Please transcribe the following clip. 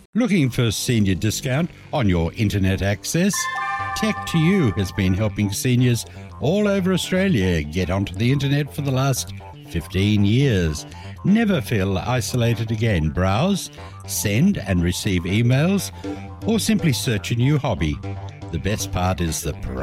Looking for senior discount on your internet access? Tech2U has been helping seniors all over Australia get onto the internet for the last 15 years. Never feel isolated again. Browse, send and receive emails, or simply search a new hobby. The best part is the